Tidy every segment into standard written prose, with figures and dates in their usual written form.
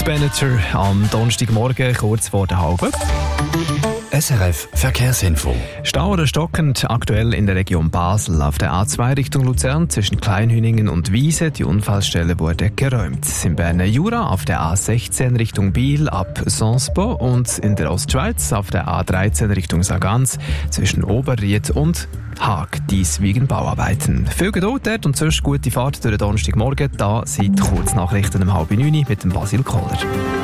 Benneter am Donnerstagmorgen, kurz vor der halben. SRF Verkehrsinfo. Stau oder stockend aktuell in der Region Basel auf der A2 Richtung Luzern zwischen Kleinhüningen und Wiese. Die Unfallstelle wurde geräumt. Im Berner Jura auf der A16 Richtung Biel ab Sonsbo und in der Ostschweiz auf der A13 Richtung Sargans zwischen Oberried und Haag. Dies wegen Bauarbeiten. Viel Geduld dort und sonst gute Fahrt durch den Donnerstagmorgen. Da sind Kurznachrichten um 8:30 mit dem Basil Kohler.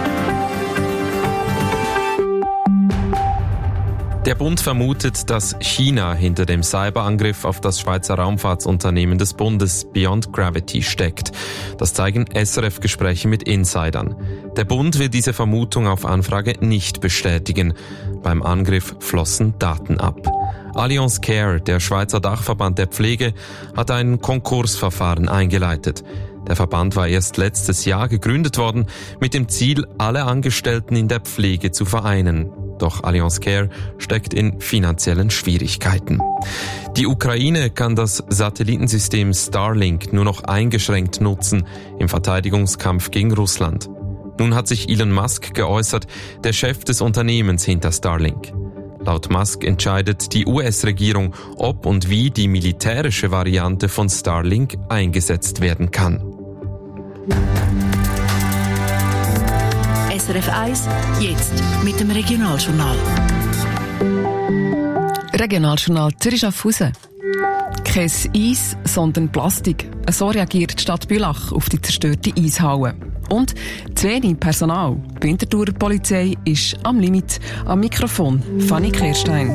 Der Bund vermutet, dass China hinter dem Cyberangriff auf das Schweizer Raumfahrtsunternehmen des Bundes Beyond Gravity steckt. Das zeigen SRF-Gespräche mit Insidern. Der Bund will diese Vermutung auf Anfrage nicht bestätigen. Beim Angriff flossen Daten ab. Allianz Care, der Schweizer Dachverband der Pflege, hat ein Konkursverfahren eingeleitet. Der Verband war erst letztes Jahr gegründet worden, mit dem Ziel, alle Angestellten in der Pflege zu vereinen. Doch Allianz Care steckt in finanziellen Schwierigkeiten. Die Ukraine kann das Satellitensystem Starlink nur noch eingeschränkt nutzen im Verteidigungskampf gegen Russland. Nun hat sich Elon Musk geäußert, der Chef des Unternehmens hinter Starlink. Laut Musk entscheidet die US-Regierung, ob und wie die militärische Variante von Starlink eingesetzt werden kann. SRF 1, jetzt mit dem Regionaljournal. Regionaljournal Zürich-Schaffhausen. Kein Eis, sondern Plastik. So reagiert die Stadt Bülach auf die zerstörte Eishalle. Und zu wenig Personal. Die Winterthurer Polizei ist am Limit. Am Mikrofon Fanny Kehrstein.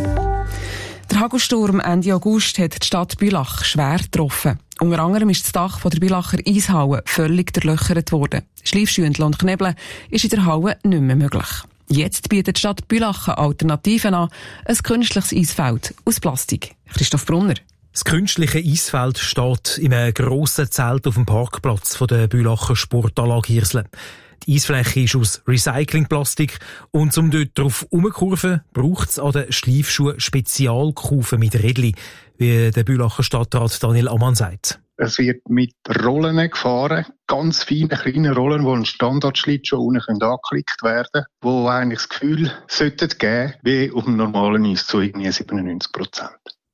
Der Hagelsturm Ende August hat die Stadt Bülach schwer getroffen. Unter anderem ist das Dach von der Bülacher Eishalle völlig durchlöchert worden. Schleifschündeln und Knebeln ist in der Halle nicht mehr möglich. Jetzt bietet die Stadt Bülach Alternativen an, ein künstliches Eisfeld aus Plastik. Christoph Brunner. Das künstliche Eisfeld steht in einem grossen Zelt auf dem Parkplatz von der Bülacher Sportanlage Hirsle. Die Eisfläche ist aus Recyclingplastik und um dort drauf herumzukurven, braucht es an den Schleifschuhen Spezialkufen mit Rädchen, wie der Bülacher Stadtrat Daniel Ammann sagt. Es wird mit Rollen gefahren, ganz feine kleine Rollen, die ein Standardschlittschuh unten angeklickt werden können, die eigentlich das Gefühl sollten geben, wie auf dem normalen Eis zu irgendwie 97%.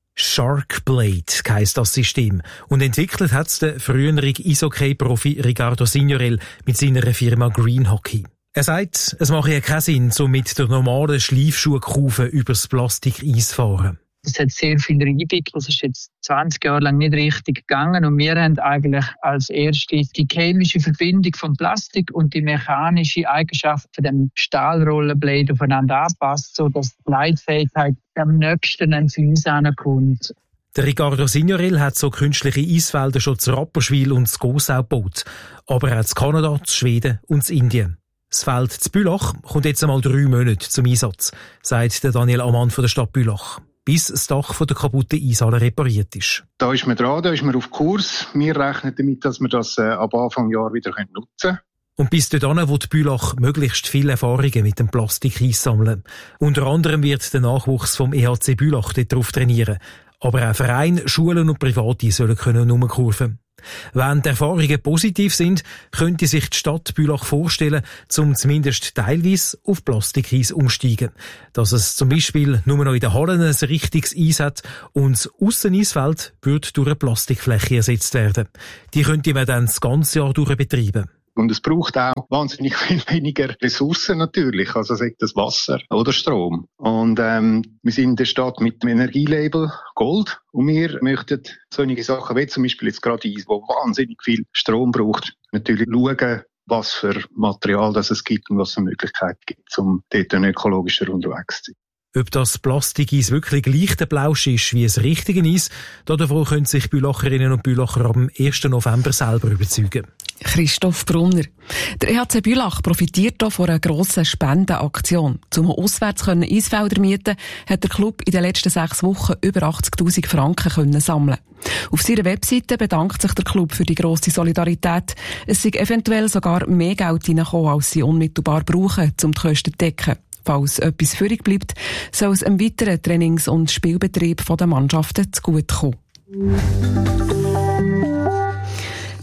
Sharkblade heisst das System. Und entwickelt hat es der frühere Eishockey-Profi Ricardo Signorel mit seiner Firma Green Hockey. Er sagt, es mache ja keinen Sinn, so mit der normalen Schleifschuhkufe übers Plastikeis zu fahren. Es hat sehr viel Reibung. Das ist jetzt 20 Jahre lang nicht richtig gegangen. Und wir haben eigentlich als erstes die chemische Verbindung von Plastik und die mechanische Eigenschaft von dem Stahlrollenblade aufeinander angepasst, sodass die Leitfähigkeit am nächsten an uns herankommt. Der Ricardo Signorel hat so künstliche Eisfelder schon zu Rapperswil und zu Gossau gebaut. Aber auch zu Kanada, zu Schweden und zu Indien. Das Feld zu Bülach kommt jetzt einmal 3 Monate zum Einsatz, sagt der Daniel Ammann von der Stadt Bülach, bis das Dach von der kaputten Eishalle repariert ist. Da ist man dran, da ist man auf Kurs. Wir rechnen damit, dass wir das ab Anfang Jahr wieder nutzen können. Und bis dahin will die Bülach möglichst viele Erfahrungen mit dem Plastikeis sammeln. Unter anderem wird der Nachwuchs vom EHC Bülach darauf trainieren. Aber auch Vereine, Schulen und Private sollen herumkurven. Wenn die Erfahrungen positiv sind, könnte sich die Stadt Bülach vorstellen, um zumindest teilweise auf Plastikeis umsteigen. Dass es zum Beispiel nur noch in den Hallen ein richtiges Eis hat und das Ausseneisfeld wird durch eine Plastikfläche ersetzt werden. Die könnte man dann das ganze Jahr durch betreiben. Und es braucht auch wahnsinnig viel weniger Ressourcen natürlich, also sei das Wasser oder Strom. Und wir sind in der Stadt mit dem Energielabel Gold und wir möchten solche Sachen wie zum Beispiel jetzt gerade Eis, wo wahnsinnig viel Strom braucht, natürlich schauen, was für Material das es gibt und was für Möglichkeiten gibt, um dort ökologischer unterwegs zu sein. Ob das Plastikeis wirklich gleich der Blausch ist wie das richtige Eis, davon können sich Bülacherinnen und Bülacher am 1. November selber überzeugen. Christoph Brunner. Der EHC Bülach profitiert hier von einer grossen Spendenaktion. Um auswärts Eisfelder mieten, hat der Club in den letzten 6 Wochen über 80'000 Franken sammeln. Auf seiner Webseite bedankt sich der Club für die grosse Solidarität. Es sei eventuell sogar mehr Geld reingekommen, als sie unmittelbar brauchen, um die Kosten zu decken. Falls etwas übrig bleibt, soll es einem weiteren Trainings- und Spielbetrieb der Mannschaften zugutekommen.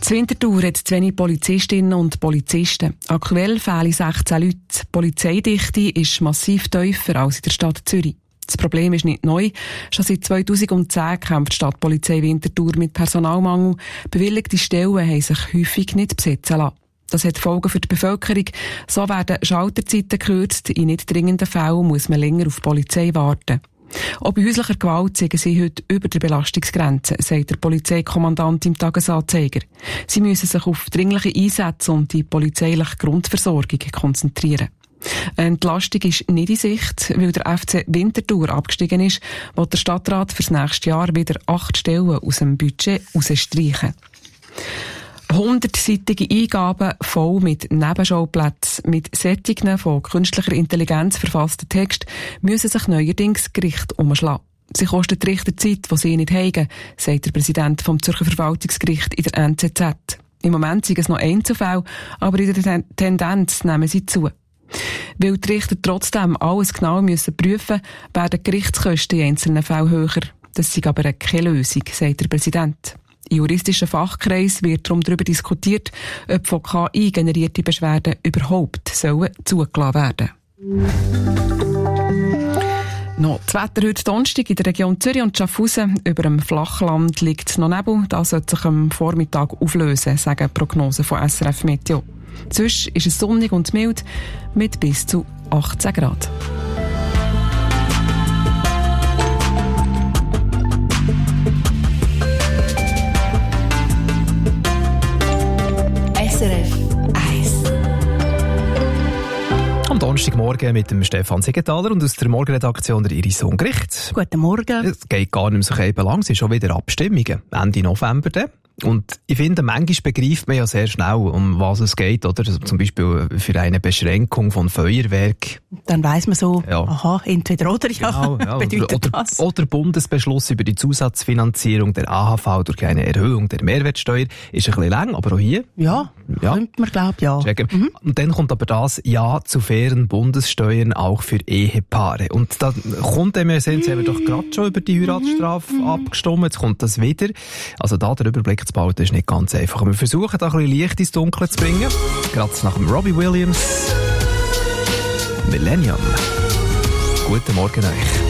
In Winterthur hat zu wenig Polizistinnen und Polizisten. Aktuell fehlen 16 Leute. Die Polizeidichte ist massiv tiefer als in der Stadt Zürich. Das Problem ist nicht neu. Schon seit 2010 kämpft die Stadtpolizei Winterthur mit Personalmangel. Bewilligte Stellen haben sich häufig nicht besetzen lassen. Das hat Folgen für die Bevölkerung. So werden Schalterzeiten gekürzt. In nicht dringenden Fällen muss man länger auf die Polizei warten. Auch bei häuslicher Gewalt sind sie heute über der Belastungsgrenze, sagt der Polizeikommandant im Tagesanzeiger. Sie müssen sich auf dringliche Einsätze und die polizeiliche Grundversorgung konzentrieren. Eine Entlastung ist nicht in Sicht, weil der FC Winterthur abgestiegen ist, wo der Stadtrat fürs nächste Jahr wieder 8 Stellen aus dem Budget rausstreichen. 100-seitige Eingaben voll mit Nebenschauplätzen, mit Sättigen von künstlicher Intelligenz verfassten Text müssen sich neuerdings Gerichte umschlagen. Sie kosten die Richterzeit, die sie nicht haben, sagt der Präsident vom Zürcher Verwaltungsgericht in der NZZ. Im Moment sind es noch Einzelfälle, aber in der Tendenz nehmen sie zu. Weil die Richter trotzdem alles genau müssen prüfen, werden die Gerichtskosten in einzelnen Fällen höher. Das ist aber keine Lösung, sagt der Präsident. Im juristischen Fachkreis wird darum darüber diskutiert, ob von KI generierte Beschwerden überhaupt zugelassen werden. Noch das Wetter heute Donnerstag in der Region Zürich und Schaffhausen. Über dem Flachland liegt noch Nebel. Das sollte sich am Vormittag auflösen, sagen Prognosen von SRF Meteo. Sonst ist es sonnig und mild mit bis zu 18 Grad. SRF 1. Am Donnerstagmorgen mit dem Stefan Siegenthaler und aus der Morgenredaktion der Iris Ungericht. Guten Morgen. Es geht gar nicht mehr so eben lang, es sind schon wieder Abstimmungen. Ende November dann. Und ich finde, manchmal begreift man ja sehr schnell, um was es geht, oder? Also zum Beispiel für eine Beschränkung von Feuerwerk. Dann weiss man so, ja. Aha, entweder oder, ja, genau, ja. bedeutet das. Oder Bundesbeschluss über die Zusatzfinanzierung der AHV durch eine Erhöhung der Mehrwertsteuer. Ist ein bisschen lang, aber auch hier. Ja, könnte man glauben, ja. Und dann kommt aber das Ja zu fairen Bundessteuern auch für Ehepaare. Und da kommt dem ja Sinn, jetzt haben wir doch gerade schon über die Heiratsstrafe abgestimmt, jetzt kommt das wieder. Also da der Überblick zu behalten ist nicht ganz einfach. Wir versuchen da ein bisschen Licht ins Dunkle zu bringen. Gerade nach dem Robbie Williams. Millennium. Guten Morgen euch.